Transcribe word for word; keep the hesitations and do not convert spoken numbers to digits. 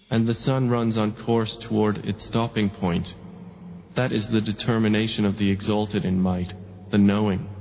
and the sun runs on course toward its stopping point. That is the determination of the exalted in might, the knowing.